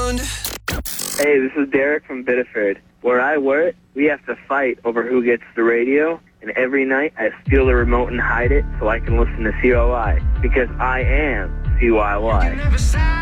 around. Hey, this is Derek from Biddeford. Where I work, we have to fight over who gets the radio, and every night I steal the remote and hide it so I can listen to COI, because I am CYY.